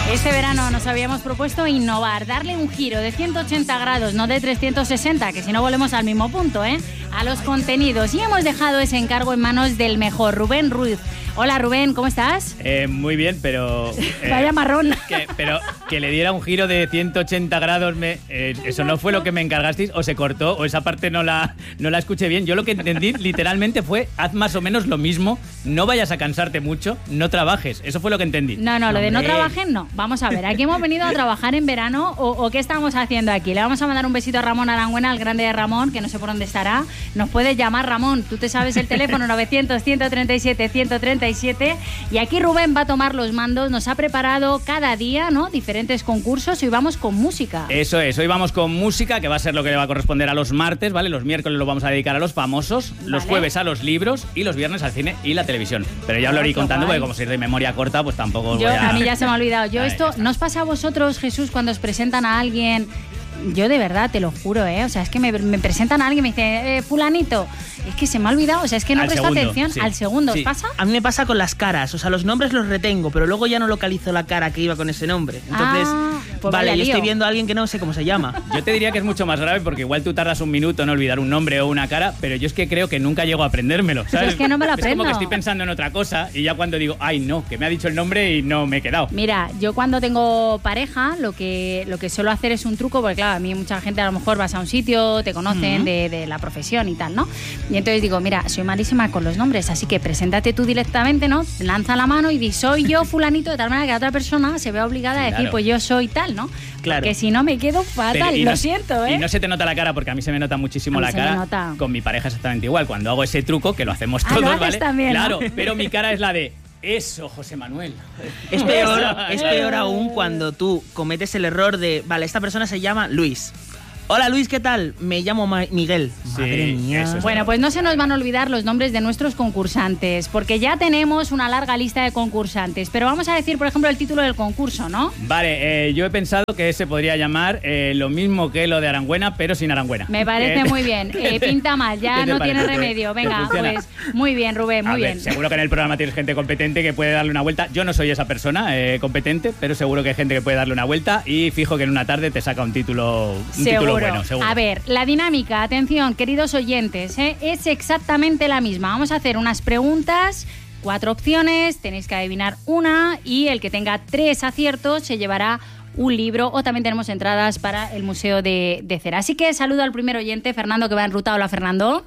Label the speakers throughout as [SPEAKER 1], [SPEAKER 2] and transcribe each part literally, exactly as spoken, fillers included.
[SPEAKER 1] Este verano nos habíamos propuesto innovar, darle un giro de ciento ochenta grados, no de trescientos sesenta, que si no volvemos al mismo punto, ¿eh? A los contenidos. Y hemos dejado ese encargo en manos del mejor, Rubén Ruiz. Hola Rubén, ¿cómo estás?
[SPEAKER 2] Eh, muy bien, pero...
[SPEAKER 1] Eh, Vaya marrón.
[SPEAKER 2] Que, pero que le diera un giro de ciento ochenta grados, me, eh, eso no fue lo que me encargasteis, o se cortó, o esa parte no la, no la escuché bien. Yo lo que entendí literalmente fue, haz más o menos lo mismo, no vayas a cansarte mucho, no trabajes. Eso fue lo que entendí.
[SPEAKER 1] No, no, lo de no trabajen no. Vamos a ver, ¿aquí hemos venido a trabajar en verano o, o qué estamos haciendo aquí? Le vamos a mandar un besito a Ramón Arangüena, al grande de Ramón, que no sé por dónde estará. Nos puedes llamar, Ramón, tú te sabes el teléfono novecientos, ciento treinta y siete, ciento treinta y siete. Y aquí Rubén va a tomar los mandos, nos ha preparado cada día, ¿no?, diferentes concursos y hoy vamos con música.
[SPEAKER 2] Eso es, hoy vamos con música, que va a ser lo que le va a corresponder a los martes, ¿vale? Los miércoles lo vamos a dedicar a los famosos, ¿vale? Los jueves a los libros y los viernes al cine y la televisión. Pero ya os lo iré contando porque como sois de memoria corta, pues tampoco os
[SPEAKER 1] Yo,
[SPEAKER 2] voy a...
[SPEAKER 1] a mí ya se me ha olvidado. Yo
[SPEAKER 2] Ay,
[SPEAKER 1] esto, ¿no os pasa a vosotros, Jesús, cuando os presentan a alguien? Yo de verdad, te lo juro, ¿eh? O sea, es que me, me presentan a alguien y me dice, eh, fulanito, es que se me ha olvidado, o sea, es que no
[SPEAKER 2] al
[SPEAKER 1] presto
[SPEAKER 2] segundo,
[SPEAKER 1] atención
[SPEAKER 2] sí.
[SPEAKER 1] al segundo, ¿os
[SPEAKER 2] Sí.
[SPEAKER 1] pasa?
[SPEAKER 3] A mí me pasa con las caras, o sea, los nombres los retengo, pero luego ya no localizo la cara que iba con ese nombre. Entonces,
[SPEAKER 1] Ah, pues
[SPEAKER 3] vale,
[SPEAKER 1] vaya
[SPEAKER 3] yo
[SPEAKER 1] lío.
[SPEAKER 3] estoy viendo a alguien que no sé cómo se llama.
[SPEAKER 2] Yo te diría que es mucho más grave porque igual tú tardas un minuto en olvidar un nombre o una cara, pero yo es que creo que nunca llego a aprendérmelo, ¿sabes?
[SPEAKER 1] Es que no me lo
[SPEAKER 2] Es como
[SPEAKER 1] aprendo.
[SPEAKER 2] que estoy pensando en otra cosa y ya cuando digo, ay no, que me ha dicho el nombre y no me he quedado.
[SPEAKER 1] Mira, yo cuando tengo pareja, lo que, lo que suelo hacer es un truco, porque claro, a mí mucha gente a lo mejor vas a un sitio, te conocen
[SPEAKER 3] Uh-huh.
[SPEAKER 1] de, de la profesión y tal, ¿no? Y entonces digo, mira, soy malísima con los nombres, así que preséntate tú directamente, ¿no? Lanza la mano y di, soy yo fulanito, de tal manera que la otra persona se vea obligada a decir,
[SPEAKER 2] Claro.
[SPEAKER 1] pues yo soy tal, ¿no?
[SPEAKER 3] Claro.
[SPEAKER 1] Porque si no me quedo fatal,
[SPEAKER 2] Pero- y
[SPEAKER 1] lo
[SPEAKER 2] no-
[SPEAKER 1] siento, ¿eh?
[SPEAKER 2] Y no se te nota la cara porque a mí se me nota muchísimo
[SPEAKER 1] A mí
[SPEAKER 2] la
[SPEAKER 1] se me
[SPEAKER 2] cara.
[SPEAKER 1] nota.
[SPEAKER 2] Con mi pareja exactamente igual. Cuando hago ese truco, que lo hacemos
[SPEAKER 1] Ah,
[SPEAKER 2] todos,
[SPEAKER 1] lo haces
[SPEAKER 2] ¿vale?
[SPEAKER 1] también, ¿no?
[SPEAKER 2] Claro, pero mi cara es la de eso, José Manuel.
[SPEAKER 3] Es peor,
[SPEAKER 2] Eso.
[SPEAKER 3] es peor aún cuando tú cometes el error de, vale, esta persona se llama Luis. Hola Luis, ¿qué tal? Me llamo Ma- Miguel.
[SPEAKER 2] Sí,
[SPEAKER 3] Madre mía.
[SPEAKER 2] eso es.
[SPEAKER 1] Bueno, pues no se nos van a olvidar los nombres de nuestros concursantes, porque ya tenemos una larga lista de concursantes. Pero vamos a decir, por ejemplo, el título del concurso, ¿no?
[SPEAKER 2] Vale, eh, yo he pensado que se podría llamar eh, lo mismo que lo de Arangüena, pero sin Arangüena.
[SPEAKER 1] Me parece
[SPEAKER 2] Eh,
[SPEAKER 1] muy bien. Eh, pinta mal, ya
[SPEAKER 2] ¿Qué te
[SPEAKER 1] no tiene
[SPEAKER 2] parece?
[SPEAKER 1] remedio.
[SPEAKER 2] ¿Te
[SPEAKER 1] Venga,
[SPEAKER 2] funciona?
[SPEAKER 1] pues muy bien, Rubén,
[SPEAKER 2] A
[SPEAKER 1] muy
[SPEAKER 2] ver,
[SPEAKER 1] bien.
[SPEAKER 2] seguro que en el programa tienes gente competente que puede darle una vuelta. Yo no soy esa persona eh, competente, pero seguro que hay gente que puede darle una vuelta y fijo que en una tarde te saca un título, un título
[SPEAKER 1] Seguro.
[SPEAKER 2] bueno, seguro.
[SPEAKER 1] A ver, la dinámica, atención, queridos oyentes, ¿eh? es exactamente la misma. Vamos a hacer unas preguntas, cuatro opciones, tenéis que adivinar una y el que tenga tres aciertos se llevará un libro o también tenemos entradas para el Museo de, de Cera. Así que saludo al primer oyente, Fernando, que va en ruta. Hola, Fernando.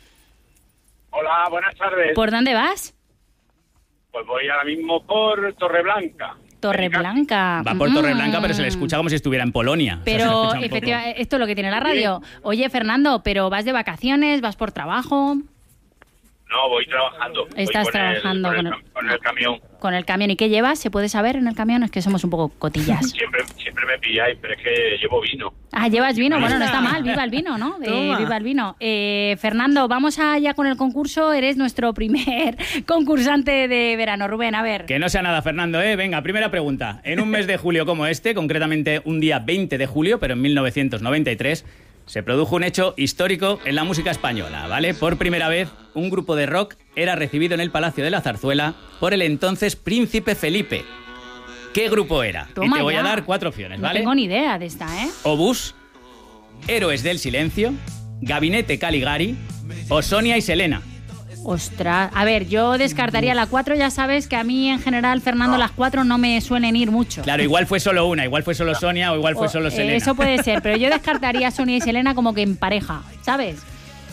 [SPEAKER 4] Hola, buenas tardes.
[SPEAKER 1] ¿Por dónde vas?
[SPEAKER 4] Pues voy ahora mismo por Torreblanca.
[SPEAKER 1] Torreblanca.
[SPEAKER 2] Va por
[SPEAKER 1] Mm.
[SPEAKER 2] Torreblanca, pero se le escucha como si estuviera en Polonia. O sea, se le
[SPEAKER 1] Pero
[SPEAKER 2] escucha un poco.
[SPEAKER 1] efectivamente, esto es lo que tiene la radio. Oye, Fernando, ¿pero vas de vacaciones? ¿Vas por trabajo?
[SPEAKER 4] No, voy trabajando. Voy
[SPEAKER 1] Estás
[SPEAKER 4] con
[SPEAKER 1] trabajando
[SPEAKER 4] el,
[SPEAKER 1] con
[SPEAKER 4] con,
[SPEAKER 1] el-
[SPEAKER 4] el, con el camión.
[SPEAKER 1] Con el camión. ¿Y qué llevas? ¿Se puede saber en el camión? Es que somos un poco cotillas.
[SPEAKER 4] Siempre, siempre me pilláis, pero es que llevo vino.
[SPEAKER 1] Ah, llevas vino. Bueno, no está mal. Viva el vino, ¿no? Eh,
[SPEAKER 3] Toma.
[SPEAKER 1] viva el vino. Eh, Fernando, vamos allá con el concurso. Eres nuestro primer concursante de verano. Rubén, a ver.
[SPEAKER 2] Que no sea nada, Fernando, ¿eh? Venga, primera pregunta. En un mes de julio como este, concretamente un día veinte de julio, pero en mil novecientos noventa y tres, se produjo un hecho histórico en la música española, ¿vale? Por primera vez, un grupo de rock era recibido en el Palacio de la Zarzuela por el entonces Príncipe Felipe. ¿Qué grupo era?
[SPEAKER 1] Toma
[SPEAKER 2] y te voy
[SPEAKER 1] ya.
[SPEAKER 2] a dar cuatro opciones,
[SPEAKER 1] No
[SPEAKER 2] ¿vale?
[SPEAKER 1] tengo ni idea de esta, ¿eh?
[SPEAKER 2] Obús, Héroes del Silencio, Gabinete Caligari o Sonia y Selena.
[SPEAKER 1] Ostras. A ver, yo descartaría la cuatro. Ya sabes que a mí, en general, Fernando, las cuatro no me suelen ir mucho.
[SPEAKER 2] Claro, igual fue solo una, igual fue solo Sonia o igual fue
[SPEAKER 1] O-
[SPEAKER 2] solo
[SPEAKER 1] eh,
[SPEAKER 2] Selena.
[SPEAKER 1] Eso puede ser, pero yo descartaría a Sonia y Selena como que en pareja, ¿sabes?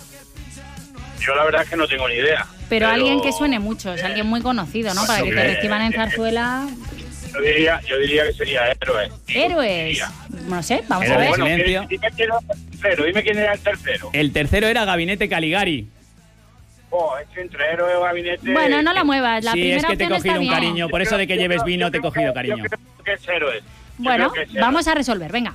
[SPEAKER 4] Yo la verdad es que no tengo ni idea.
[SPEAKER 1] Pero, alguien que suene mucho, es alguien muy conocido, ¿no? Para que te
[SPEAKER 4] hombre,
[SPEAKER 1] reciban en Zarzuela.
[SPEAKER 4] Yo diría, yo diría que sería héroe.
[SPEAKER 1] Héroes.
[SPEAKER 4] Diría.
[SPEAKER 1] No sé, vamos
[SPEAKER 2] Héroes.
[SPEAKER 1] a ver.
[SPEAKER 4] Bueno,
[SPEAKER 2] Silencio.
[SPEAKER 4] ¿quién- dime quién era el tercero. Dime quién era el tercero.
[SPEAKER 2] El tercero era Gabinete Caligari.
[SPEAKER 4] Oh, es que entre héroe o gabinete...
[SPEAKER 1] Bueno, no la muevas, la
[SPEAKER 2] sí,
[SPEAKER 1] primera
[SPEAKER 2] es que te he
[SPEAKER 1] opción está
[SPEAKER 2] cogido un
[SPEAKER 1] bien.
[SPEAKER 2] cariño. Por eso de que
[SPEAKER 4] Yo
[SPEAKER 2] lleves
[SPEAKER 4] creo-
[SPEAKER 2] vino
[SPEAKER 4] yo
[SPEAKER 2] te he
[SPEAKER 4] creo
[SPEAKER 2] cogido
[SPEAKER 4] que-
[SPEAKER 2] cariño.
[SPEAKER 4] Yo creo que es héroe.
[SPEAKER 1] Bueno, vamos a resolver, venga.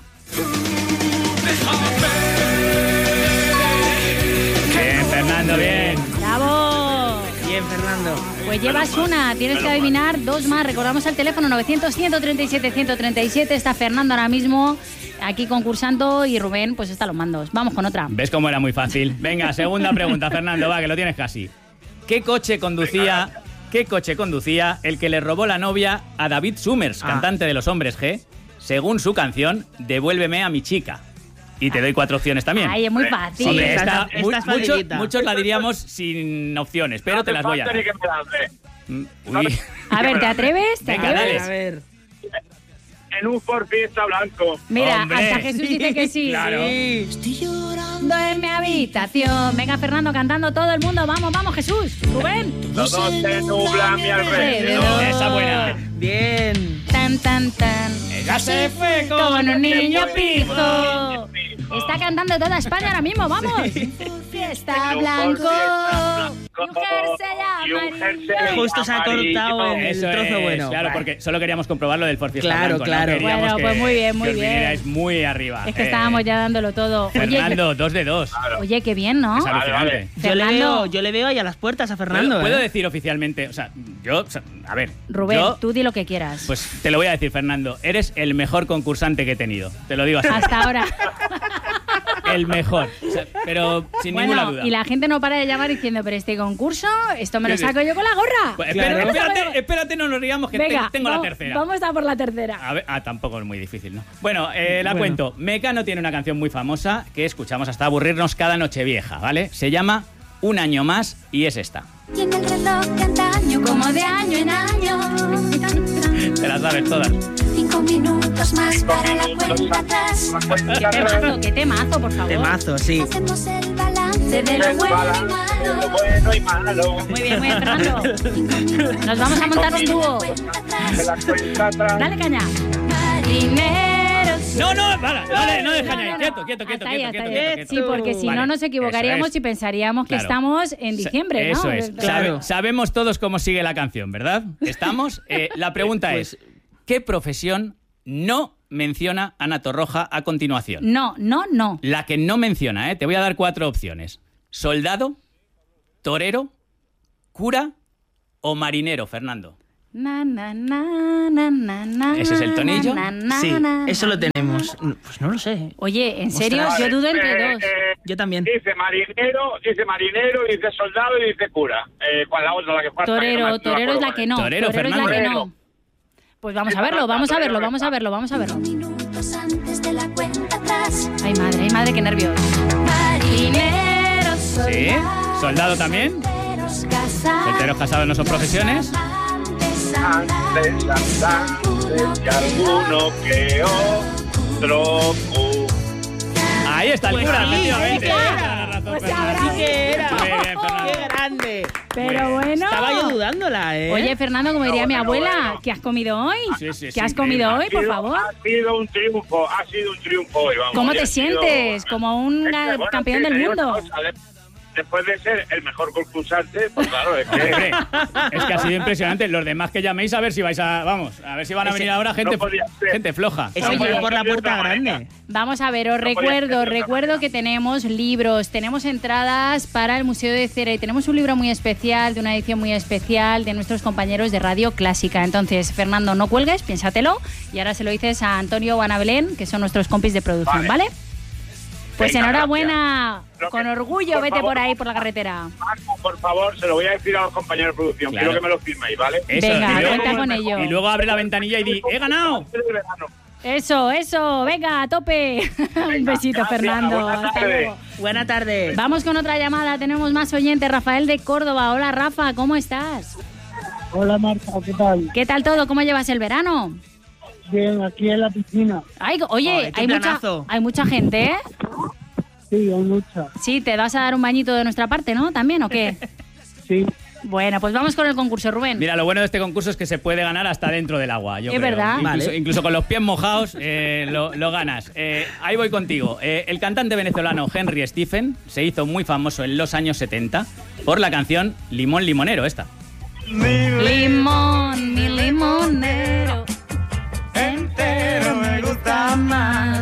[SPEAKER 2] Bien, Fernando, bien.
[SPEAKER 1] ¡Bravo!
[SPEAKER 3] Bien, Fernando.
[SPEAKER 1] Pues llevas una, tienes que adivinar dos más. Recordamos el teléfono novecientos, ciento treinta y siete, ciento treinta y siete. Está Fernando ahora mismo aquí concursando y Rubén pues está a los mandos. Vamos con otra.
[SPEAKER 2] ¿Ves cómo era muy fácil? Venga, segunda pregunta, Fernando, va, que lo tienes casi. ¿Qué coche conducía ¿Qué coche conducía el que le robó la novia a David Summers,
[SPEAKER 3] Ah.
[SPEAKER 2] cantante de Los Hombres G, según su canción Devuélveme a mi chica? Y te doy cuatro opciones también.
[SPEAKER 1] Ay, es muy fácil.
[SPEAKER 2] Hombre,
[SPEAKER 3] esta-
[SPEAKER 2] esta,
[SPEAKER 3] esta
[SPEAKER 2] mu-
[SPEAKER 3] es
[SPEAKER 2] muchos,
[SPEAKER 3] facilita.
[SPEAKER 2] muchos la diríamos sin opciones, pero
[SPEAKER 4] No
[SPEAKER 2] te
[SPEAKER 4] hace
[SPEAKER 2] las voy a
[SPEAKER 4] falta
[SPEAKER 2] dar.
[SPEAKER 4] ni que me las dé.
[SPEAKER 2] Mm, uy.
[SPEAKER 1] A ver, ¿te atreves? ¿Te
[SPEAKER 2] Venga,
[SPEAKER 1] atreves?
[SPEAKER 2] dale.
[SPEAKER 3] A ver.
[SPEAKER 4] En un Ford Fiesta blanco.
[SPEAKER 1] Mira,
[SPEAKER 2] Hombre.
[SPEAKER 1] hasta Jesús dice que sí.
[SPEAKER 2] Claro.
[SPEAKER 3] Sí.
[SPEAKER 1] Ando en mi habitación. Venga, Fernando, cantando todo el mundo. Vamos, vamos, Jesús. Rubén.
[SPEAKER 4] Todo se nubla a mi alrededor.
[SPEAKER 2] Esa buena.
[SPEAKER 3] Bien.
[SPEAKER 1] Tan, tan, tan.
[SPEAKER 2] Ella se fue
[SPEAKER 1] Con un niño pijo.
[SPEAKER 4] pijo.
[SPEAKER 1] Está cantando toda España ahora mismo, vamos. Fiesta blanco. Y un jersey
[SPEAKER 4] Y un
[SPEAKER 1] amarillo.
[SPEAKER 4] jersey
[SPEAKER 3] Justo se ha
[SPEAKER 4] amarillo.
[SPEAKER 3] cortado el
[SPEAKER 2] Eso
[SPEAKER 3] trozo
[SPEAKER 2] es,
[SPEAKER 3] bueno.
[SPEAKER 2] claro, porque solo queríamos comprobarlo del Ford Fiesta
[SPEAKER 3] Claro,
[SPEAKER 2] Blanco,
[SPEAKER 3] claro.
[SPEAKER 2] ¿no? Queríamos
[SPEAKER 1] Bueno,
[SPEAKER 2] que-
[SPEAKER 1] pues muy bien, muy
[SPEAKER 2] que os
[SPEAKER 1] bien.
[SPEAKER 2] vinierais muy arriba.
[SPEAKER 1] Es que
[SPEAKER 2] Eh,
[SPEAKER 1] estábamos ya dándolo todo. Oye,
[SPEAKER 2] Fernando, dos de dos.
[SPEAKER 1] oye, qué bien, ¿no?
[SPEAKER 2] Es
[SPEAKER 4] Vale,
[SPEAKER 2] alucinante.
[SPEAKER 4] vale.
[SPEAKER 3] Yo le,
[SPEAKER 1] Fernando.
[SPEAKER 3] veo, yo le veo ahí a las puertas a
[SPEAKER 2] ¿Puedo,
[SPEAKER 3] Fernando.
[SPEAKER 2] puedo
[SPEAKER 3] ¿eh?
[SPEAKER 2] decir oficialmente? O sea, yo, o sea, a ver.
[SPEAKER 1] Rubén,
[SPEAKER 2] yo,
[SPEAKER 1] tú di lo que quieras.
[SPEAKER 2] Pues te lo voy a decir, Fernando. Eres el mejor concursante que he tenido. Te lo digo así.
[SPEAKER 1] Hasta ahora.
[SPEAKER 2] El mejor. O sea, pero sin ninguna
[SPEAKER 1] Bueno,
[SPEAKER 2] duda.
[SPEAKER 1] y la gente no para de llamar diciendo, pero este concurso, esto me lo
[SPEAKER 2] Sí, sí.
[SPEAKER 1] saco yo con la gorra.
[SPEAKER 2] Pues,
[SPEAKER 3] Claro.
[SPEAKER 2] espera-
[SPEAKER 1] Vamos a
[SPEAKER 2] espérate,
[SPEAKER 1] ver-
[SPEAKER 2] espérate, no nos riamos que
[SPEAKER 1] Venga,
[SPEAKER 2] te- tengo
[SPEAKER 1] vamos-
[SPEAKER 2] la tercera.
[SPEAKER 1] Vamos a por la tercera.
[SPEAKER 2] A ver, ah, tampoco es muy difícil, ¿no? Bueno, eh, la
[SPEAKER 3] Bueno.
[SPEAKER 2] cuento. Mecano tiene una canción muy famosa que escuchamos hasta aburrirnos cada Nochevieja, ¿vale? Se llama Un año más y es esta.
[SPEAKER 5] Y en el reloj de antaño, como de año en año.
[SPEAKER 2] Te las sabes todas.
[SPEAKER 5] Cinco minutos más para la cuenta atrás.
[SPEAKER 1] Temazo, qué temazo, por favor.
[SPEAKER 3] Temazo, sí.
[SPEAKER 5] Hacemos el balance de lo
[SPEAKER 4] El
[SPEAKER 5] bueno y
[SPEAKER 4] balance de lo
[SPEAKER 5] malo.
[SPEAKER 4] bueno y malo.
[SPEAKER 1] Muy bien, muy bien, Fernando. Nos vamos a montar un dúo.
[SPEAKER 4] De la cuenta atrás.
[SPEAKER 1] Dale caña. Marineros.
[SPEAKER 2] No, no, vale, vale, no deja
[SPEAKER 1] No,
[SPEAKER 2] ahí.
[SPEAKER 1] no, no.
[SPEAKER 2] Quieto, quieto, quieto,
[SPEAKER 1] Hasta ahí,
[SPEAKER 2] quieto,
[SPEAKER 1] hasta
[SPEAKER 2] quieto,
[SPEAKER 1] ahí.
[SPEAKER 2] quieto,
[SPEAKER 1] Sí,
[SPEAKER 2] quieto.
[SPEAKER 1] porque si
[SPEAKER 2] Vale,
[SPEAKER 1] no nos equivocaríamos
[SPEAKER 2] eso es.
[SPEAKER 1] y pensaríamos que
[SPEAKER 2] Claro.
[SPEAKER 1] estamos en diciembre, ¿no?
[SPEAKER 2] Eso es.
[SPEAKER 3] Claro.
[SPEAKER 2] Sabe- sabemos todos cómo sigue la canción, ¿verdad? ¿Estamos? Eh, la pregunta
[SPEAKER 3] Pues-
[SPEAKER 2] es, ¿qué profesión no menciona Ana Torroja a continuación?
[SPEAKER 1] No, no, no.
[SPEAKER 2] La que no menciona, ¿eh? Te voy a dar cuatro opciones. ¿Soldado, torero, cura o marinero, Fernando?
[SPEAKER 1] Na, na, na, na, na, na,
[SPEAKER 2] ¿Ese es el tonillo?
[SPEAKER 1] na, na,
[SPEAKER 3] Sí,
[SPEAKER 1] na,
[SPEAKER 3] eso lo
[SPEAKER 1] na.
[SPEAKER 3] tenemos. Pues no lo sé.
[SPEAKER 1] Oye, en serio,
[SPEAKER 3] Ostras.
[SPEAKER 1] yo dudo entre
[SPEAKER 4] Eh,
[SPEAKER 1] dos.
[SPEAKER 4] eh,
[SPEAKER 3] Yo también.
[SPEAKER 4] Dice marinero, dice marinero, dice soldado y dice cura. Eh, ¿Cuál la otra? La que falta, que no
[SPEAKER 1] Torero,
[SPEAKER 4] me- no me
[SPEAKER 1] torero es
[SPEAKER 4] acuerdo
[SPEAKER 1] la que
[SPEAKER 4] cuál
[SPEAKER 1] no.
[SPEAKER 2] Torero,
[SPEAKER 1] Torero es la que
[SPEAKER 4] Fernando.
[SPEAKER 1] no. Pues vamos a verlo, vamos a verlo, vamos a verlo, vamos a verlo.
[SPEAKER 5] Minutos antes de la cuenta atrás.
[SPEAKER 1] Ay, madre, ay, madre, qué nervios.
[SPEAKER 5] Marineros,
[SPEAKER 2] Sí. ¿Soldado también?
[SPEAKER 5] solteros, casados.
[SPEAKER 2] ¿Solteros casados no son profesiones?
[SPEAKER 5] Antes,
[SPEAKER 4] Antes andantes y alguno que otro. cu-
[SPEAKER 2] Ahí está el
[SPEAKER 3] Pues
[SPEAKER 2] cura,
[SPEAKER 3] sí,
[SPEAKER 2] efectivamente.
[SPEAKER 1] sí,
[SPEAKER 2] Toda
[SPEAKER 1] claro.
[SPEAKER 2] la razón,
[SPEAKER 1] Pues
[SPEAKER 2] Fernando.
[SPEAKER 1] habrá
[SPEAKER 3] Sí que era.
[SPEAKER 2] Muy bien, Fernando.
[SPEAKER 3] ¡Qué grande!
[SPEAKER 1] Pero bueno.
[SPEAKER 3] Estaba yo dudándola, ¿eh?
[SPEAKER 1] Oye, Fernando, como diría mi
[SPEAKER 4] Bueno,
[SPEAKER 1] abuela,
[SPEAKER 4] bueno.
[SPEAKER 1] ¿qué has comido hoy?
[SPEAKER 2] Sí, sí,
[SPEAKER 1] ¿Qué
[SPEAKER 2] sí,
[SPEAKER 1] has
[SPEAKER 2] increíble.
[SPEAKER 1] comido hoy,
[SPEAKER 4] Ha
[SPEAKER 1] por
[SPEAKER 4] sido-
[SPEAKER 1] favor?
[SPEAKER 4] Ha sido un triunfo, ha sido un triunfo hoy, vamos.
[SPEAKER 1] ¿Cómo
[SPEAKER 4] y
[SPEAKER 1] te
[SPEAKER 4] ha sido-
[SPEAKER 1] sientes? Como un
[SPEAKER 4] Es que, bueno,
[SPEAKER 1] campeón
[SPEAKER 4] sí,
[SPEAKER 1] del
[SPEAKER 4] te digo
[SPEAKER 1] mundo.
[SPEAKER 4] una cosa, de- Después de ser el mejor concursante, pues claro, es
[SPEAKER 2] Hombre,
[SPEAKER 4] que...
[SPEAKER 2] es que ha sido impresionante. Los demás que llaméis a ver si vais a... Vamos, a ver si van a
[SPEAKER 3] Ese-
[SPEAKER 2] venir ahora gente,
[SPEAKER 4] no podía ser.
[SPEAKER 2] gente floja.
[SPEAKER 3] Ese
[SPEAKER 1] Oye.
[SPEAKER 3] fue por la puerta
[SPEAKER 4] Otra manera.
[SPEAKER 3] grande.
[SPEAKER 1] Vamos a ver, os
[SPEAKER 4] No podía ser
[SPEAKER 1] recuerdo,
[SPEAKER 4] de otra
[SPEAKER 1] recuerdo
[SPEAKER 4] manera.
[SPEAKER 1] que tenemos libros, tenemos entradas para el Museo de Cera y tenemos un libro muy especial, de una edición muy especial de nuestros compañeros de Radio Clásica. Entonces, Fernando, no cuelgues, piénsatelo y ahora se lo dices a Antonio o Ana Belén, que son nuestros compis de producción, ¿vale?
[SPEAKER 4] Vale.
[SPEAKER 1] Pues
[SPEAKER 4] Venga,
[SPEAKER 1] enhorabuena,
[SPEAKER 4] gracias.
[SPEAKER 1] con
[SPEAKER 4] Lo que-
[SPEAKER 1] orgullo,
[SPEAKER 4] por
[SPEAKER 1] vete
[SPEAKER 4] favor.
[SPEAKER 1] por ahí por la carretera.
[SPEAKER 4] Marco, por favor, se lo voy a decir a los compañeros de producción.
[SPEAKER 2] Claro.
[SPEAKER 4] Quiero que me lo firméis, ¿vale?
[SPEAKER 2] Eso,
[SPEAKER 1] Venga,
[SPEAKER 2] y luego-
[SPEAKER 1] cuenta con ello.
[SPEAKER 2] Y luego abre la ventanilla y di, ¡he ganado!
[SPEAKER 1] Eso, eso, venga, a tope. Un besito,
[SPEAKER 4] gracias,
[SPEAKER 1] Fernando.
[SPEAKER 4] buenas
[SPEAKER 1] Hasta
[SPEAKER 4] tardes.
[SPEAKER 1] luego.
[SPEAKER 3] Buena tarde.
[SPEAKER 1] Vamos con otra llamada, tenemos más oyentes. Rafael de Córdoba. Hola, Rafa, ¿cómo estás?
[SPEAKER 6] Hola Marta, ¿qué tal?
[SPEAKER 1] ¿Qué tal todo? ¿Cómo llevas el verano?
[SPEAKER 6] Bien, aquí en la piscina.
[SPEAKER 1] Ay, oye,
[SPEAKER 3] Ay, qué
[SPEAKER 1] hay, mucha,
[SPEAKER 3] planazo.
[SPEAKER 1] hay mucha gente, ¿eh?
[SPEAKER 6] Sí, hay mucha.
[SPEAKER 1] Sí, te vas a dar un bañito de nuestra parte, ¿no? ¿También o qué?
[SPEAKER 6] Sí,
[SPEAKER 1] Bueno, pues vamos con el concurso, Rubén.
[SPEAKER 2] Mira, lo bueno de este concurso es que se puede ganar hasta dentro del agua. Yo
[SPEAKER 1] Es
[SPEAKER 2] creo.
[SPEAKER 1] verdad.
[SPEAKER 2] Incluso,
[SPEAKER 3] Vale.
[SPEAKER 2] incluso con los pies mojados eh, lo, lo ganas. Eh, ahí voy contigo. Eh, el cantante venezolano Henry Stephen se hizo muy famoso en los años setenta por la canción Limón Limonero, esta.
[SPEAKER 1] Limón, mi limonero. Entero me gusta más.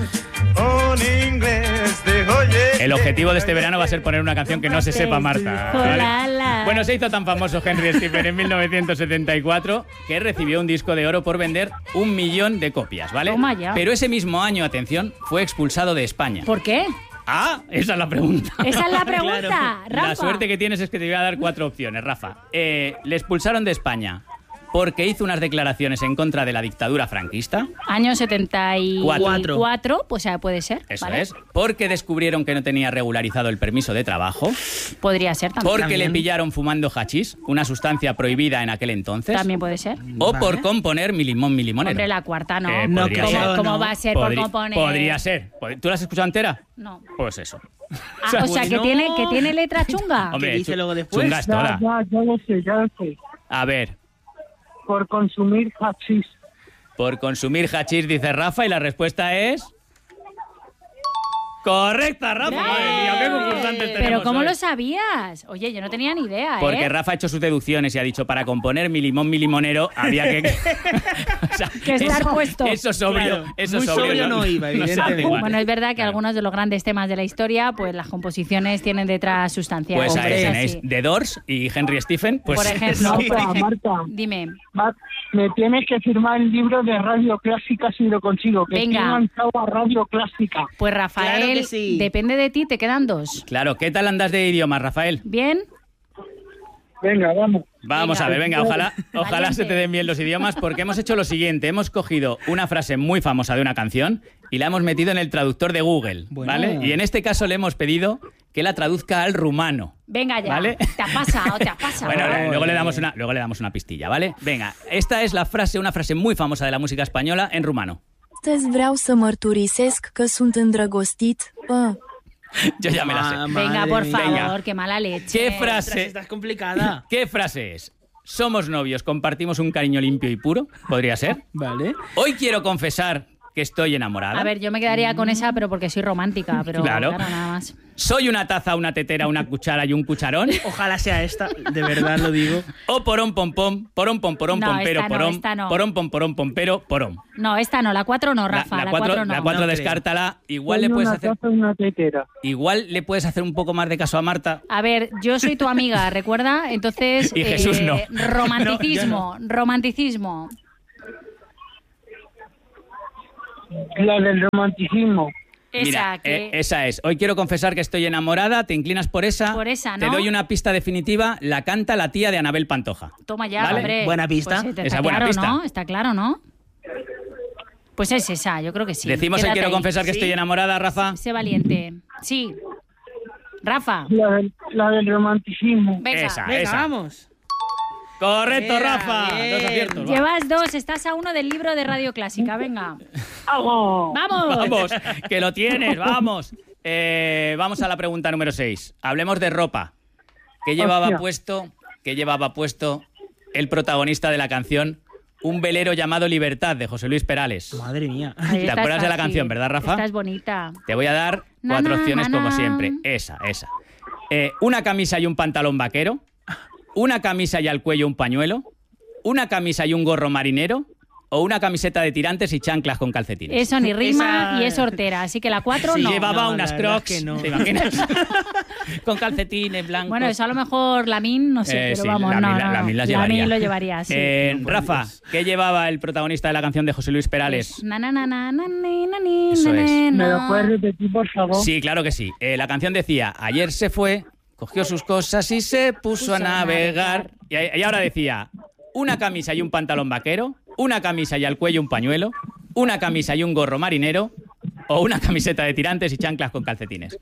[SPEAKER 2] El objetivo de este verano va a ser poner una canción que no se sepa, Marta. ¿vale?
[SPEAKER 1] Olala.
[SPEAKER 2] Bueno, se hizo tan famoso Henry Stephen en mil novecientos setenta y cuatro que recibió un disco de oro por vender un millón de copias, ¿vale?
[SPEAKER 1] Toma ya.
[SPEAKER 2] Pero ese mismo año, atención, fue expulsado de España.
[SPEAKER 1] ¿Por qué?
[SPEAKER 2] Ah, esa es la pregunta.
[SPEAKER 1] Esa es la pregunta,
[SPEAKER 3] Claro.
[SPEAKER 1] Rafa.
[SPEAKER 2] La suerte que tienes es que te voy a dar cuatro opciones, Rafa. Eh, le expulsaron de España porque hizo unas declaraciones en contra de la dictadura franquista.
[SPEAKER 1] Año setenta y
[SPEAKER 3] Cuatro.
[SPEAKER 1] cuatro, pues ya puede ser.
[SPEAKER 2] Eso
[SPEAKER 1] ¿vale?
[SPEAKER 2] es. Porque descubrieron que no tenía regularizado el permiso de trabajo.
[SPEAKER 1] Podría ser también.
[SPEAKER 2] Porque
[SPEAKER 3] También.
[SPEAKER 2] le pillaron fumando hachís, una sustancia prohibida en aquel entonces.
[SPEAKER 1] También puede ser.
[SPEAKER 2] O
[SPEAKER 3] Vale.
[SPEAKER 2] por componer mi limón, mi limonero.
[SPEAKER 1] Hombre, la cuarta no.
[SPEAKER 2] Eh,
[SPEAKER 3] No
[SPEAKER 2] podría
[SPEAKER 3] creo,
[SPEAKER 2] ser.
[SPEAKER 1] ¿Cómo, cómo
[SPEAKER 3] no.
[SPEAKER 1] va a ser
[SPEAKER 2] Podri-
[SPEAKER 1] por componer?
[SPEAKER 2] Podría ser. ¿Tú la has escuchado entera?
[SPEAKER 1] No.
[SPEAKER 2] Pues eso.
[SPEAKER 1] Ah, o sea, que
[SPEAKER 3] bueno.
[SPEAKER 1] tiene, que tiene letra chunga.
[SPEAKER 2] Hombre,
[SPEAKER 3] ¿Qué dice
[SPEAKER 2] chu-
[SPEAKER 3] luego después?
[SPEAKER 2] chunga es
[SPEAKER 6] Ya,
[SPEAKER 2] toda.
[SPEAKER 6] ya, ya lo sé, ya lo sé.
[SPEAKER 2] A ver,
[SPEAKER 6] Por consumir hachís.
[SPEAKER 2] por consumir hachís, dice Rafa, y la respuesta es... Correcta, Rafa. Madre mía, qué concursantes tenemos
[SPEAKER 1] Pero ¿cómo
[SPEAKER 2] hoy.
[SPEAKER 1] lo sabías? Oye, yo no tenía ni idea,
[SPEAKER 2] Porque
[SPEAKER 1] ¿eh?
[SPEAKER 2] Rafa ha hecho sus deducciones y ha dicho, para componer mi limón, mi limonero, había que... O sea,
[SPEAKER 1] Que estar
[SPEAKER 2] eso-
[SPEAKER 1] puesto.
[SPEAKER 2] Eso sobrio,
[SPEAKER 3] Claro,
[SPEAKER 2] eso
[SPEAKER 3] muy sobrio no iba,
[SPEAKER 2] se hace
[SPEAKER 3] evidentemente.
[SPEAKER 2] igual.
[SPEAKER 1] Bueno, es verdad que
[SPEAKER 2] Claro.
[SPEAKER 1] algunos de los grandes temas de la historia, pues las composiciones tienen detrás sustancia.
[SPEAKER 2] Pues ahí
[SPEAKER 3] Hombre,
[SPEAKER 2] tenéis
[SPEAKER 1] así.
[SPEAKER 2] The Doors y Henry Stephen. Pues
[SPEAKER 1] Por ejemplo.
[SPEAKER 3] Sí.
[SPEAKER 6] Marta, Marta,
[SPEAKER 1] Dime.
[SPEAKER 6] Mar- me tienes que firmar el libro de Radio Clásica si lo consigo. Que
[SPEAKER 1] Venga.
[SPEAKER 6] estoy lanzado a Radio Clásica.
[SPEAKER 1] Pues Rafael,
[SPEAKER 3] Claro que sí.
[SPEAKER 1] depende de ti, te quedan dos.
[SPEAKER 2] Claro, ¿qué tal andas de idiomas, Rafael?
[SPEAKER 1] ¿Bien?
[SPEAKER 6] Venga, vamos.
[SPEAKER 2] Vamos
[SPEAKER 1] Venga.
[SPEAKER 2] a ver, venga, ojalá, ojalá
[SPEAKER 1] Valiente.
[SPEAKER 2] se te den bien los idiomas, porque hemos hecho lo siguiente, hemos cogido una frase muy famosa de una canción y la hemos metido en el traductor de Google,
[SPEAKER 3] Bueno.
[SPEAKER 2] ¿vale? Y en este caso le hemos pedido que la traduzca al rumano.
[SPEAKER 1] Venga ya.
[SPEAKER 2] ¿Vale?
[SPEAKER 1] Te has pasado, te has pasado.
[SPEAKER 2] Bueno, eh, luego le damos una, luego le damos una pistilla, ¿vale? Venga, esta es la frase, una frase muy famosa de la música española en rumano.
[SPEAKER 7] Astăzi vreau să mărturisesc că sunt îndrăgostit. Pă.
[SPEAKER 2] Yo ya me la sé.
[SPEAKER 3] Ma-
[SPEAKER 1] Venga,
[SPEAKER 3] madre
[SPEAKER 1] por
[SPEAKER 3] mía.
[SPEAKER 1] favor,
[SPEAKER 2] Venga.
[SPEAKER 1] qué mala leche.
[SPEAKER 2] ¿Qué
[SPEAKER 3] Ostras,
[SPEAKER 2] frase?
[SPEAKER 3] esta es complicada.
[SPEAKER 2] ¿Qué frase es? Somos novios, compartimos un cariño limpio y puro, podría ser.
[SPEAKER 3] Vale.
[SPEAKER 2] Hoy quiero confesar que estoy enamorada.
[SPEAKER 1] A ver, yo me quedaría con esa, pero porque soy romántica, pero
[SPEAKER 2] Claro.
[SPEAKER 1] claro, nada más.
[SPEAKER 2] Soy una taza, una tetera, una cuchara y un cucharón.
[SPEAKER 3] Ojalá sea esta, de verdad lo digo.
[SPEAKER 2] O porón pom pom, porón pom porón
[SPEAKER 1] No,
[SPEAKER 2] pompero
[SPEAKER 1] esta no,
[SPEAKER 2] porón,
[SPEAKER 1] esta no.
[SPEAKER 2] porón pom porón pompero porón.
[SPEAKER 1] No, esta no, la cuatro no,
[SPEAKER 2] La-
[SPEAKER 1] Rafa,
[SPEAKER 2] la,
[SPEAKER 1] la,
[SPEAKER 2] cuatro,
[SPEAKER 1] cuatro no.
[SPEAKER 2] la cuatro
[SPEAKER 3] No creo.
[SPEAKER 2] descártala. Igual
[SPEAKER 6] Soy
[SPEAKER 2] le puedes
[SPEAKER 6] una
[SPEAKER 2] hacer,
[SPEAKER 6] taza y una tetera.
[SPEAKER 2] igual le puedes hacer un poco más de caso a Marta.
[SPEAKER 1] A ver, yo soy tu amiga, ¿recuerda? Entonces,
[SPEAKER 2] Y Jesús no.
[SPEAKER 1] romanticismo, romanticismo.
[SPEAKER 6] La del romanticismo.
[SPEAKER 1] Esa,
[SPEAKER 2] Mira,
[SPEAKER 1] que...
[SPEAKER 2] eh, esa es. Hoy quiero confesar que estoy enamorada. Te inclinas por esa.
[SPEAKER 1] Por esa,
[SPEAKER 2] Te
[SPEAKER 1] ¿no?
[SPEAKER 2] doy una pista definitiva. La canta la tía de Anabel Pantoja.
[SPEAKER 1] Toma ya,
[SPEAKER 2] ¿Vale?
[SPEAKER 1] hombre.
[SPEAKER 3] Buena pista.
[SPEAKER 1] Pues, está
[SPEAKER 2] Esa buena
[SPEAKER 1] claro,
[SPEAKER 2] pista.
[SPEAKER 1] ¿no? Está claro, ¿no? Pues es esa, yo creo que sí.
[SPEAKER 2] Decimos hoy
[SPEAKER 1] Quédate
[SPEAKER 2] quiero
[SPEAKER 1] ahí.
[SPEAKER 2] confesar que
[SPEAKER 3] Sí.
[SPEAKER 2] estoy enamorada, Rafa.
[SPEAKER 1] Sé valiente. Sí. Rafa,
[SPEAKER 6] La del, la del romanticismo.
[SPEAKER 1] venga.
[SPEAKER 2] Esa.
[SPEAKER 3] Venga, vamos.
[SPEAKER 2] Correcto,
[SPEAKER 3] Ea,
[SPEAKER 2] Rafa.
[SPEAKER 3] bien.
[SPEAKER 2] Dos aciertos. va.
[SPEAKER 1] Llevas dos, estás a uno del libro de Radio Clásica, venga.
[SPEAKER 6] ¡Vamos!
[SPEAKER 1] ¡Vamos!
[SPEAKER 2] Vamos, que lo tienes, vamos. Eh, vamos a la pregunta número seis. Hablemos de ropa. ¿Qué llevaba
[SPEAKER 6] Hostia.
[SPEAKER 2] puesto? ¿Qué llevaba puesto el protagonista de la canción Un velero llamado Libertad, de José Luis Perales?
[SPEAKER 3] Madre mía.
[SPEAKER 1] Ahí
[SPEAKER 2] ¿Te
[SPEAKER 1] esta es
[SPEAKER 2] acuerdas de la
[SPEAKER 1] fácil.
[SPEAKER 2] canción, verdad, Rafa?
[SPEAKER 1] Esta es bonita.
[SPEAKER 2] Te voy a dar
[SPEAKER 1] Na,
[SPEAKER 2] cuatro
[SPEAKER 1] na,
[SPEAKER 2] opciones
[SPEAKER 1] na,
[SPEAKER 2] como
[SPEAKER 1] na.
[SPEAKER 2] siempre. Esa, esa. Eh, una camisa y un pantalón vaquero. Una camisa y al cuello un pañuelo. Una camisa y un gorro marinero. O una camiseta de tirantes y chanclas con calcetines.
[SPEAKER 1] Eso ni rima
[SPEAKER 3] Esa-
[SPEAKER 1] y es hortera, así que la cuatro
[SPEAKER 3] Sí,
[SPEAKER 1] no.
[SPEAKER 2] Llevaba
[SPEAKER 3] No,
[SPEAKER 2] unas
[SPEAKER 3] la verdad
[SPEAKER 2] crocs,
[SPEAKER 3] es que no.
[SPEAKER 2] ¿te imaginas? Con calcetines blancos.
[SPEAKER 1] Bueno, eso a lo mejor Lamin, no sé,
[SPEAKER 2] Eh,
[SPEAKER 1] pero
[SPEAKER 2] sí,
[SPEAKER 1] vamos,
[SPEAKER 2] Lamin-
[SPEAKER 1] no, no, no.
[SPEAKER 2] Lamin las llevaría.
[SPEAKER 1] lo llevaría, sí.
[SPEAKER 2] Eh, Rafa, ¿qué llevaba el protagonista de la canción de José Luis Perales?
[SPEAKER 1] Na, na, na, na, na, ni, na, ni,
[SPEAKER 2] Eso
[SPEAKER 1] na,
[SPEAKER 2] es.
[SPEAKER 1] na,
[SPEAKER 6] ¿Me
[SPEAKER 1] na.
[SPEAKER 6] lo puedes repetir, por favor?
[SPEAKER 2] Sí, claro que sí. Eh, la canción decía, ayer se fue, cogió sus cosas y se puso,
[SPEAKER 1] Puso
[SPEAKER 2] a
[SPEAKER 1] a
[SPEAKER 2] navegar.
[SPEAKER 1] navegar.
[SPEAKER 2] Y, y ahora decía, una camisa y un pantalón vaquero, una camisa y al cuello un pañuelo, una camisa y un gorro marinero, o una camiseta de tirantes y chanclas con calcetines.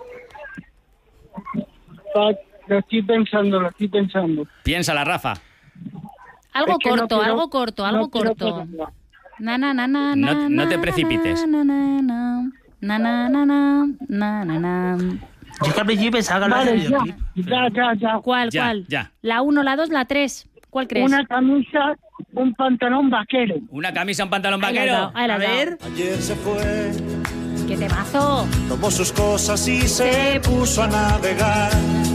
[SPEAKER 6] Pa- Lo estoy pensando, lo estoy pensando.
[SPEAKER 2] Piénsala, Rafa.
[SPEAKER 1] Algo
[SPEAKER 6] Es que no
[SPEAKER 1] corto,
[SPEAKER 6] quiero-
[SPEAKER 1] algo corto, algo
[SPEAKER 6] no quiero
[SPEAKER 1] corto.
[SPEAKER 6] ponerla.
[SPEAKER 1] Na, na, na, na,
[SPEAKER 2] No-
[SPEAKER 1] na,
[SPEAKER 2] no te
[SPEAKER 1] na,
[SPEAKER 2] precipites.
[SPEAKER 1] Na, na, na, na, na, na, na, na, na, na.
[SPEAKER 3] Yo es que al principio pensaba que hablabas
[SPEAKER 6] Vale,
[SPEAKER 3] del
[SPEAKER 6] ya,
[SPEAKER 3] videoclip.
[SPEAKER 6] ya, ya, ya.
[SPEAKER 1] ¿Cuál,
[SPEAKER 2] Ya,
[SPEAKER 1] cuál?
[SPEAKER 2] ya.
[SPEAKER 1] La uno, la dos, la tres. ¿Cuál crees?
[SPEAKER 6] Una camisa, un pantalón vaquero.
[SPEAKER 2] Una camisa, un pantalón
[SPEAKER 1] Ahí la has
[SPEAKER 2] vaquero.
[SPEAKER 1] dado, ahí la
[SPEAKER 3] A
[SPEAKER 1] has dado.
[SPEAKER 3] ver.
[SPEAKER 8] Ayer se fue,
[SPEAKER 1] ¡Qué temazo!
[SPEAKER 8] tomó sus cosas y se puso a navegar.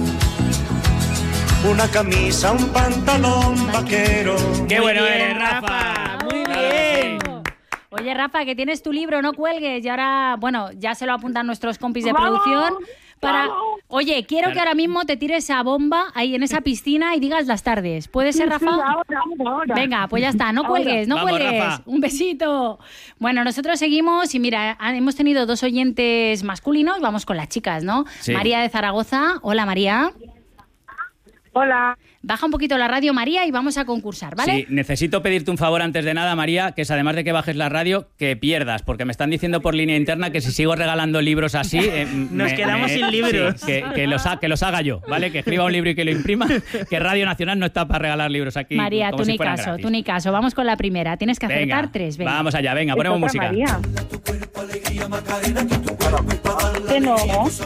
[SPEAKER 8] Una camisa, un pantalón vaquero.
[SPEAKER 2] ¡Qué bueno
[SPEAKER 3] Muy bien,
[SPEAKER 2] eres, Rafa!
[SPEAKER 3] Rafa, muy
[SPEAKER 2] Claro que
[SPEAKER 3] bien.
[SPEAKER 2] sí.
[SPEAKER 1] Oye, Rafa, que tienes tu libro, no cuelgues. Y ahora, bueno, ya se lo apuntan nuestros compis de
[SPEAKER 6] ¡Vamos!
[SPEAKER 1] producción. Para...
[SPEAKER 6] ¡Vamos!
[SPEAKER 1] Oye, quiero que ahora mismo te tires esa bomba ahí en esa piscina y digas las tardes. ¿Puede ser, Rafa?
[SPEAKER 6] Sí, ahora, ahora, ahora.
[SPEAKER 1] Venga, pues ya está, no cuelgues, no
[SPEAKER 2] Vamos,
[SPEAKER 1] cuelgues.
[SPEAKER 2] Rafa.
[SPEAKER 1] Un besito. Bueno, nosotros seguimos y mira, hemos tenido dos oyentes masculinos, vamos con las chicas, ¿no?
[SPEAKER 2] Sí.
[SPEAKER 1] María de Zaragoza. Hola, María.
[SPEAKER 6] Hola.
[SPEAKER 1] Baja un poquito la radio, María, y vamos a concursar, ¿vale?
[SPEAKER 2] Sí, necesito pedirte un favor antes de nada, María, que es además de que bajes la radio, que pierdas, porque me están diciendo por línea interna que si sigo regalando libros así... eh,
[SPEAKER 3] Nos
[SPEAKER 2] me-
[SPEAKER 3] quedamos
[SPEAKER 2] me-
[SPEAKER 3] sin libros.
[SPEAKER 2] sí, que, que los ha- que los haga yo, ¿vale? Que escriba un libro y que lo imprima, que Radio Nacional no está para regalar libros aquí.
[SPEAKER 1] María,
[SPEAKER 2] como
[SPEAKER 1] tú
[SPEAKER 2] si
[SPEAKER 1] ni
[SPEAKER 2] fueran
[SPEAKER 1] caso,
[SPEAKER 2] gratis.
[SPEAKER 1] tú ni caso. Vamos con la primera. Tienes que acertar
[SPEAKER 2] Venga,
[SPEAKER 1] tres. Venga.
[SPEAKER 2] vamos allá, venga, ponemos
[SPEAKER 6] ¿Es otra
[SPEAKER 2] música.
[SPEAKER 6] María? Que no.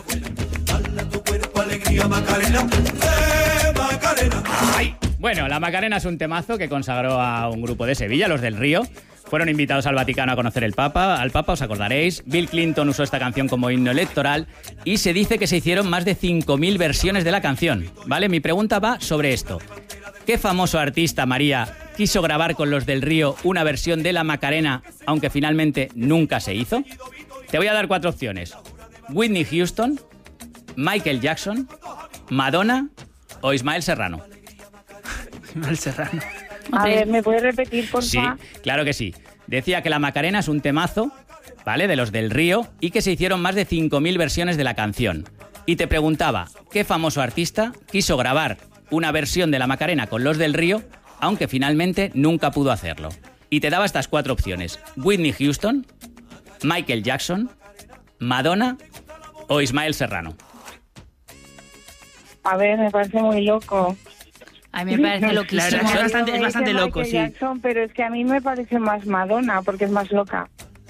[SPEAKER 2] Bueno, la Macarena es un temazo que consagró a un grupo de Sevilla, los del Río. Fueron invitados al Vaticano a conocer el Papa, al Papa, os acordaréis. Bill Clinton usó esta canción como himno electoral y se dice que se hicieron más de cinco mil versiones de la canción, ¿vale? Mi pregunta va sobre esto. ¿Qué famoso artista, María, quiso grabar con los del Río una versión de la Macarena, aunque finalmente nunca se hizo? Te voy a dar cuatro opciones. Whitney Houston, Michael Jackson, Madonna o Ismael Serrano.
[SPEAKER 3] Mal Serrano.
[SPEAKER 6] A ver, ¿me puedes repetir, por
[SPEAKER 2] Sí,
[SPEAKER 6] favor?
[SPEAKER 2] claro que sí. Decía que la Macarena es un temazo, ¿vale? De los del Río y que se hicieron más de cinco mil versiones de la canción. Y te preguntaba, ¿qué famoso artista quiso grabar una versión de la Macarena con los del Río, aunque finalmente nunca pudo hacerlo? Y te daba estas cuatro opciones. Whitney Houston, Michael Jackson, Madonna o Ismael Serrano.
[SPEAKER 6] A ver, me parece muy loco.
[SPEAKER 1] A mí me parece loquísimo.
[SPEAKER 3] Claro, es bastante, es
[SPEAKER 6] Dice
[SPEAKER 3] bastante loco,
[SPEAKER 6] Michael
[SPEAKER 3] sí.
[SPEAKER 6] Jackson, pero es que a mí me parece más Madonna, porque es más loca.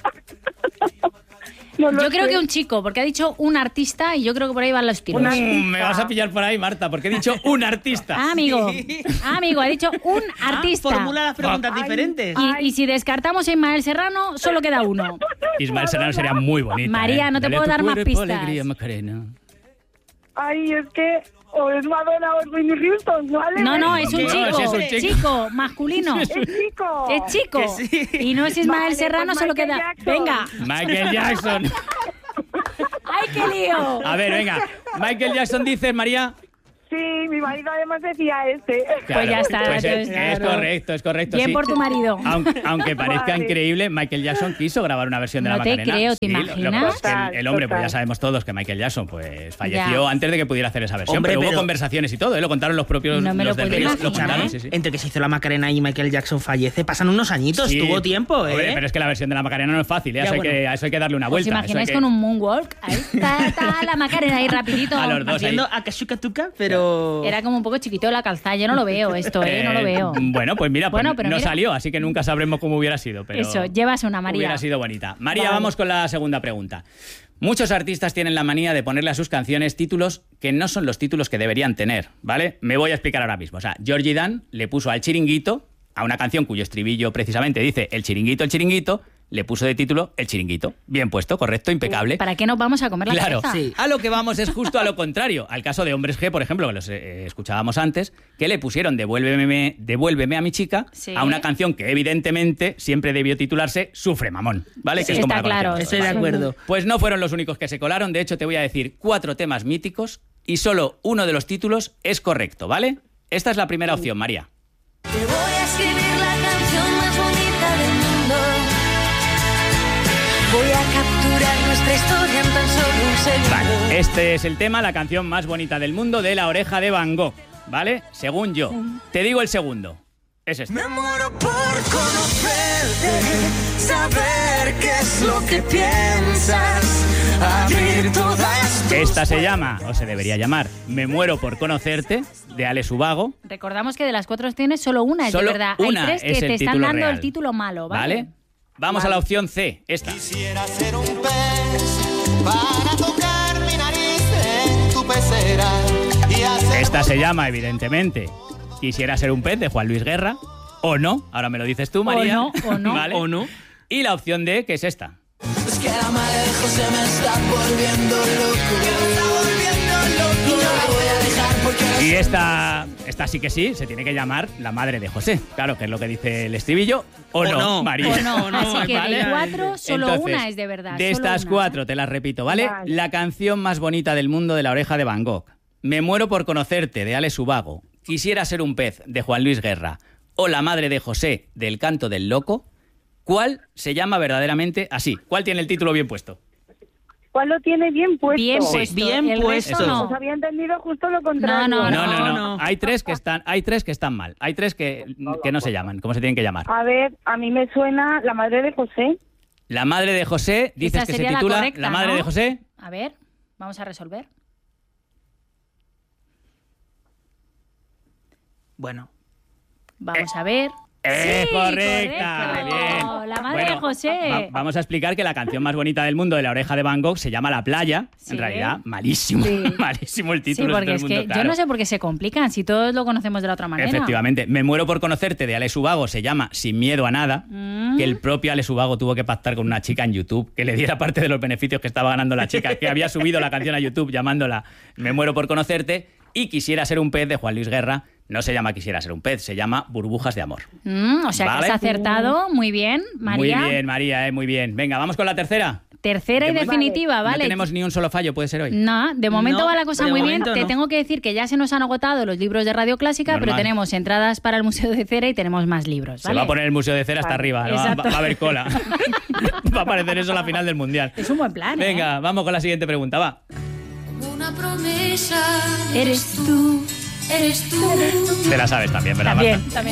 [SPEAKER 6] No lo
[SPEAKER 1] Yo creo
[SPEAKER 6] sé.
[SPEAKER 1] que un chico, porque ha dicho un artista y yo creo que por ahí van los tiros.
[SPEAKER 6] Un
[SPEAKER 2] Mm,
[SPEAKER 6] artista.
[SPEAKER 2] me vas a pillar por ahí, Marta, porque he dicho un artista.
[SPEAKER 1] Ah, amigo. Ah, amigo, ha dicho un artista.
[SPEAKER 3] Ah, formula las preguntas
[SPEAKER 6] Ay.
[SPEAKER 3] diferentes.
[SPEAKER 1] Y, y si descartamos a Ismael Serrano, solo queda uno.
[SPEAKER 2] Ismael Serrano sería muy bonita.
[SPEAKER 1] María,
[SPEAKER 2] ¿eh?
[SPEAKER 1] no te
[SPEAKER 2] Dale a
[SPEAKER 1] puedo
[SPEAKER 2] tu
[SPEAKER 1] dar más
[SPEAKER 2] cuerpo
[SPEAKER 1] pistas.
[SPEAKER 2] alegría, Macarena.
[SPEAKER 6] Ay, es que o es Madonna o es Whitney Houston, ¿vale?
[SPEAKER 1] No, no, es un
[SPEAKER 2] No,
[SPEAKER 1] chico.
[SPEAKER 2] si es un chico.
[SPEAKER 1] Chico, masculino.
[SPEAKER 6] Es chico.
[SPEAKER 1] Es chico.
[SPEAKER 3] Que sí.
[SPEAKER 1] Y no es Ismael
[SPEAKER 6] Vale,
[SPEAKER 1] Serrano,
[SPEAKER 6] pues
[SPEAKER 1] solo
[SPEAKER 6] Michael
[SPEAKER 1] queda.
[SPEAKER 6] Jackson.
[SPEAKER 1] Venga.
[SPEAKER 2] Michael Jackson.
[SPEAKER 1] ¡Ay, qué lío!
[SPEAKER 2] A ver, venga. Michael Jackson dice, María.
[SPEAKER 6] Sí, mi marido además decía este.
[SPEAKER 1] Pues ya está,
[SPEAKER 2] Pues es,
[SPEAKER 1] entonces,
[SPEAKER 2] es
[SPEAKER 1] claro.
[SPEAKER 2] correcto, es correcto.
[SPEAKER 1] Bien
[SPEAKER 2] sí.
[SPEAKER 1] por tu marido.
[SPEAKER 2] Aunque, aunque parezca
[SPEAKER 6] Vale.
[SPEAKER 2] increíble, Michael Jackson quiso grabar una versión de
[SPEAKER 1] No
[SPEAKER 2] la
[SPEAKER 1] te
[SPEAKER 2] Macarena.
[SPEAKER 1] creo, ¿te
[SPEAKER 2] Sí, lo- lo que
[SPEAKER 1] imaginas?
[SPEAKER 2] pasa es que el, el hombre, pues ya
[SPEAKER 6] Total.
[SPEAKER 2] sabemos todos que Michael Jackson pues falleció
[SPEAKER 1] Ya.
[SPEAKER 2] antes de que pudiera hacer esa versión.
[SPEAKER 3] Hombre,
[SPEAKER 2] pero hubo
[SPEAKER 3] pero-
[SPEAKER 2] conversaciones y todo, ¿eh? Lo contaron los propios
[SPEAKER 1] No me
[SPEAKER 2] los
[SPEAKER 1] lo
[SPEAKER 2] del
[SPEAKER 1] puedo
[SPEAKER 2] Río, lo
[SPEAKER 1] imaginar,
[SPEAKER 2] contaron,
[SPEAKER 1] ¿eh?
[SPEAKER 2] sí, sí.
[SPEAKER 3] Entre que se hizo la Macarena y Michael Jackson fallece, pasan unos añitos,
[SPEAKER 2] Sí.
[SPEAKER 3] tuvo tiempo, ¿eh?
[SPEAKER 2] Hombre, pero es que la versión de la Macarena no es fácil, ¿eh?
[SPEAKER 3] Ya,
[SPEAKER 2] Eso, hay
[SPEAKER 3] bueno.
[SPEAKER 2] que, a eso hay que darle una
[SPEAKER 1] ¿Os
[SPEAKER 2] vuelta. eso hay
[SPEAKER 1] imagináis
[SPEAKER 2] que-
[SPEAKER 1] con un moonwalk? Ahí está, está la Macarena ahí rapidito.
[SPEAKER 2] A los dos.
[SPEAKER 3] Haciendo
[SPEAKER 2] ahí.
[SPEAKER 3] Akashuka Tuka, pero...
[SPEAKER 1] Era como un poco chiquito la calzada. Yo no lo veo esto, ¿eh? No lo
[SPEAKER 2] Eh,
[SPEAKER 1] veo.
[SPEAKER 2] Bueno, pues mira, pues
[SPEAKER 1] Bueno, pero
[SPEAKER 2] no
[SPEAKER 1] mira.
[SPEAKER 2] salió, así que nunca sabremos cómo hubiera sido. Pero
[SPEAKER 1] Eso, llevas una, María.
[SPEAKER 2] Hubiera sido bonita. María,
[SPEAKER 1] Vale.
[SPEAKER 2] vamos con la segunda pregunta. Muchos artistas tienen la manía de ponerle a sus canciones títulos que no son los títulos que deberían tener, ¿vale? Me voy a explicar ahora mismo. O sea, Georgie Dan le puso al chiringuito, a una canción cuyo estribillo precisamente dice el chiringuito, el chiringuito, le puso de título El chiringuito. Bien puesto, correcto, impecable.
[SPEAKER 1] ¿Para qué nos vamos a comer la
[SPEAKER 2] Claro,
[SPEAKER 1] cabeza?
[SPEAKER 3] Sí.
[SPEAKER 2] a lo que vamos es justo a lo contrario. Al caso de Hombres G, por ejemplo, que los eh, escuchábamos antes, que le pusieron Devuélveme, Devuélveme a mi chica
[SPEAKER 1] Sí.
[SPEAKER 2] a una canción que evidentemente siempre debió titularse Sufre Mamón, ¿vale?
[SPEAKER 1] Sí,
[SPEAKER 2] que es como
[SPEAKER 1] está
[SPEAKER 2] la conocemos
[SPEAKER 1] claro.
[SPEAKER 2] todos,
[SPEAKER 3] Estoy de
[SPEAKER 2] ¿vale?
[SPEAKER 3] acuerdo.
[SPEAKER 2] Pues no fueron los únicos que se colaron. De hecho, te voy a decir cuatro temas míticos y solo uno de los títulos es correcto, ¿vale? Esta es la primera opción, María.
[SPEAKER 5] Te voy a escribir la canción más bonita del mundo. Voy a capturar nuestra historia en tan solo un segundo.
[SPEAKER 2] Vale, este es el tema, la canción más bonita del mundo de La Oreja de Van Gogh, ¿vale? Según yo. Te digo el segundo. Es este.
[SPEAKER 8] Me muero por conocerte, saber qué es lo que piensas, abrir todas tus
[SPEAKER 2] Esta se llama, o se debería llamar, Me muero por conocerte, de Alex Ubago,
[SPEAKER 1] Recordamos que de las cuatro opciones solo una es
[SPEAKER 2] Solo
[SPEAKER 1] de verdad.
[SPEAKER 2] una
[SPEAKER 1] Hay tres que
[SPEAKER 2] es el
[SPEAKER 1] te están
[SPEAKER 2] título
[SPEAKER 1] dando
[SPEAKER 2] real.
[SPEAKER 1] el título malo, ¿vale?
[SPEAKER 2] ¿vale? Vamos a la opción C, esta.
[SPEAKER 8] Quisiera ser un pez para tocar mi nariz en tu pecera y hacer
[SPEAKER 2] Esta se llama, evidentemente, Quisiera ser un pez, de Juan Luis Guerra, o no, ahora me lo dices tú, María.
[SPEAKER 1] no, o no.
[SPEAKER 2] ¿Vale?
[SPEAKER 3] O no.
[SPEAKER 2] Y la opción D, que es esta.
[SPEAKER 8] Es que la marejo se me está volviendo loco. Me está volviendo loco. Y no la voy a dejar porque
[SPEAKER 2] Y esta, esta sí que sí, se tiene que llamar La Madre de José. Claro, que es lo que dice el estribillo. O,
[SPEAKER 3] O
[SPEAKER 2] no,
[SPEAKER 3] no.
[SPEAKER 2] María.
[SPEAKER 1] O no,
[SPEAKER 3] no,
[SPEAKER 1] así que
[SPEAKER 2] ¿vale?
[SPEAKER 1] de cuatro, solo
[SPEAKER 2] Entonces,
[SPEAKER 1] una es de verdad.
[SPEAKER 2] De
[SPEAKER 1] solo
[SPEAKER 2] estas
[SPEAKER 1] una.
[SPEAKER 2] cuatro, te las repito, ¿vale?
[SPEAKER 6] Vale.
[SPEAKER 2] La canción más bonita del mundo de La Oreja de Van Gogh. Me muero por conocerte, de Alex Ubago. Quisiera ser un pez, de Juan Luis Guerra. O La Madre de José, del Canto del Loco. ¿Cuál se llama verdaderamente así? ¿Cuál tiene el título bien puesto?
[SPEAKER 6] ¿Cuál lo tiene bien puesto?
[SPEAKER 1] Bien
[SPEAKER 2] Sí.
[SPEAKER 1] puesto.
[SPEAKER 3] Bien
[SPEAKER 1] el
[SPEAKER 3] puesto.
[SPEAKER 1] resto no.
[SPEAKER 6] Os había entendido justo lo contrario.
[SPEAKER 1] No,
[SPEAKER 2] No, no, no.
[SPEAKER 3] no.
[SPEAKER 2] Hay tres que están, hay tres que están mal. Hay tres que, que no se llaman. ¿Cómo se tienen que llamar?
[SPEAKER 6] A ver, a mí me suena La Madre de José.
[SPEAKER 2] La Madre de José, dices
[SPEAKER 1] Esa
[SPEAKER 2] que se
[SPEAKER 1] sería la
[SPEAKER 2] titula
[SPEAKER 1] correcta,
[SPEAKER 2] La Madre
[SPEAKER 1] ¿no?
[SPEAKER 2] de José.
[SPEAKER 1] A ver, vamos a resolver.
[SPEAKER 3] Bueno,
[SPEAKER 1] Vamos a ver.
[SPEAKER 2] ¡Eh,
[SPEAKER 1] Sí,
[SPEAKER 2] correcta!
[SPEAKER 1] correcto.
[SPEAKER 2] Bien.
[SPEAKER 1] La Madre
[SPEAKER 2] Bueno,
[SPEAKER 1] de José.
[SPEAKER 2] va- vamos a explicar que la canción más bonita del mundo de La Oreja de Van Gogh se llama La Playa.
[SPEAKER 1] Sí.
[SPEAKER 2] En realidad, malísimo.
[SPEAKER 6] Sí.
[SPEAKER 2] Malísimo el
[SPEAKER 1] Sí,
[SPEAKER 2] título. de
[SPEAKER 1] porque
[SPEAKER 2] todo el
[SPEAKER 1] es
[SPEAKER 2] mundo,
[SPEAKER 1] que yo
[SPEAKER 2] claro.
[SPEAKER 1] no sé por qué se complican, si todos lo conocemos de la otra manera.
[SPEAKER 2] Efectivamente. Me muero por conocerte de Alex Ubago se llama Sin miedo a nada,
[SPEAKER 1] Mm.
[SPEAKER 2] que el propio Alex Ubago tuvo que pactar con una chica en YouTube que le diera parte de los beneficios que estaba ganando la chica, que había subido la canción a YouTube llamándola Me muero por conocerte, y Quisiera ser un pez de Juan Luis Guerra. No se llama Quisiera ser un pez, se llama Burbujas de amor.
[SPEAKER 1] Mm, o sea
[SPEAKER 2] Vale.
[SPEAKER 1] que has acertado muy bien, María.
[SPEAKER 2] Muy bien, María, eh, muy bien. Venga, vamos con la tercera.
[SPEAKER 1] Tercera y
[SPEAKER 2] De-
[SPEAKER 1] definitiva, ¿vale?
[SPEAKER 2] No tenemos ni un solo fallo, puede ser hoy.
[SPEAKER 1] No, de momento
[SPEAKER 3] No,
[SPEAKER 1] va la cosa
[SPEAKER 3] de
[SPEAKER 1] muy bien.
[SPEAKER 3] momento
[SPEAKER 1] Te
[SPEAKER 3] no.
[SPEAKER 1] tengo que decir que ya se nos han agotado los libros de Radio Clásica,
[SPEAKER 2] Normal.
[SPEAKER 1] pero tenemos entradas para el Museo de Cera y tenemos más libros,
[SPEAKER 2] Se
[SPEAKER 1] ¿vale?
[SPEAKER 2] va a poner el Museo de Cera hasta arriba, ¿no? va,
[SPEAKER 1] Exacto.
[SPEAKER 2] va a haber cola. Va a aparecer eso a la final del Mundial.
[SPEAKER 1] Es un buen plan, ¿eh?
[SPEAKER 2] Venga, vamos con la siguiente pregunta, va.
[SPEAKER 5] Una promesa.
[SPEAKER 1] Eres tú.
[SPEAKER 5] Eres tú.
[SPEAKER 2] Te la sabes también, ¿verdad,
[SPEAKER 1] También,
[SPEAKER 2] Marta?
[SPEAKER 1] también.